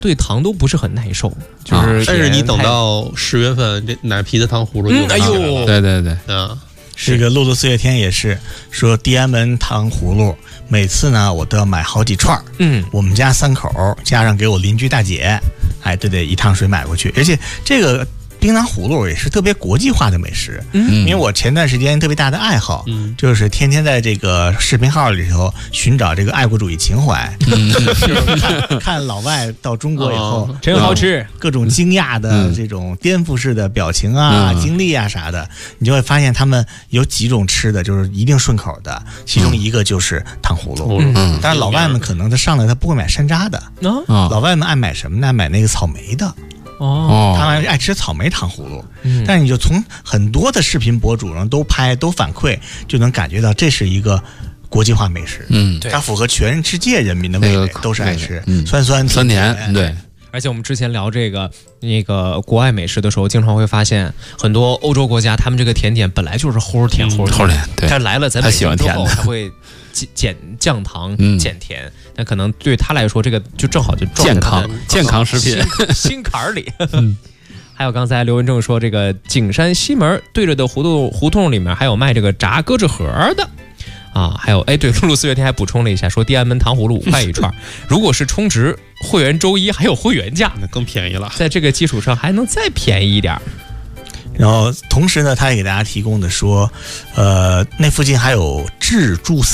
对糖都不是很耐受，就是但是你等到10月份，这奶皮的糖葫芦就哎呦， 对对对， 这个陆渡四月天也是说地安门糖葫芦，每次呢我都要买好几串。我们家3口加上给我邻居大姐，都得一趟水买过去，而且这个冰糖葫芦也是特别国际化的美食。因为我前段时间特别大的爱好，就是天天在这个视频号里头寻找这个爱国主义情怀，就是看老外到中国以后真好吃， 各种惊讶的这种颠覆式的表情啊、经历啊啥的，你就会发现他们有几种吃的就是一定顺口的，其中一个就是糖葫芦。但是老外们可能他上来他不会买山楂的，老外们爱买什么呢？买那个草莓的。他们爱吃草莓糖葫芦，但是你就从很多的视频博主上都拍都反馈，就能感觉到这是一个国际化美食。它符合全世界人民的味蕾，都是爱吃酸酸甜。 对。 而且我们之前聊那个国外美食的时候，经常会发现很多欧洲国家，他们这个甜点本来就是齁甜齁甜，但来了咱们喜欢甜的， 他会减降糖减甜，但可能对他来说，这个就正好就健康食品心坎儿里。还有刚才刘文正说，这个景山西门对着的胡同里面还有卖这个炸鸽子盒的。还有对，露露四月天还补充了一下，说地安门糖葫芦5块一串，如果是充值会员周1还有会员价， 那更便宜了， 在这个基础上还能再便宜一点。 然后同时呢，他也给大家提供的说，那附近还有自助